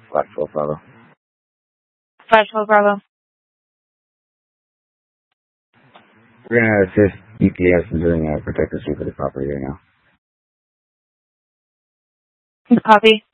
Flash 12 Bravo. Flash 12 Bravo. We're going to assist UPS in doing a protective sweep of the property right now. Copy.